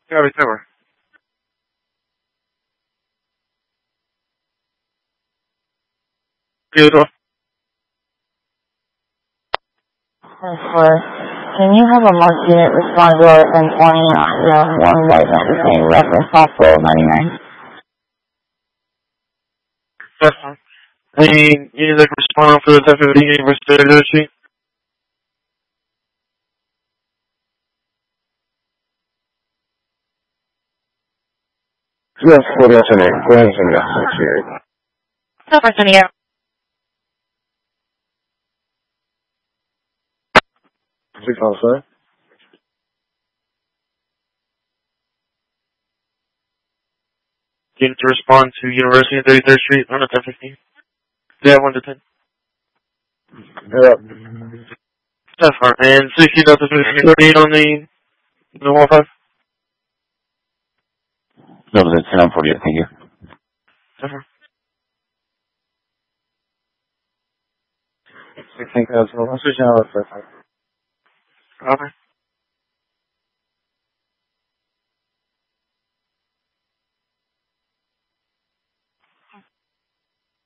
Copy, cover. Beautiful. Can you have a multi-unit respond to RFN 20 on 1 resident saying reference hospital 99? That's fine. Any unit that can respond for the 1050 University of Literacy? Yes, good afternoon. Go ahead and send me that. No, for sending out. Please call, sir. Unit to respond to University of 33rd Street on the 1050. Yeah, 1 to 10. Yep. That's fine. And 60 Delta 1538 on the 1-5? No, that's 1048, thank you. That's fine. I think that's all. I'll switch out for Okay.